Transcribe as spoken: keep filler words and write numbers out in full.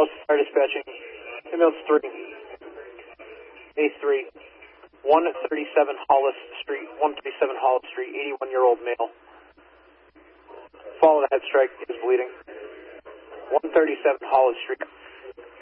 Fire dispatching. Ambulance three. A three. one thirty-seven Hollis Street. one thirty-seven Hollis Street. eighty-one-year-old male. Follow the head strike. He is bleeding. one thirty-seven Hollis Street.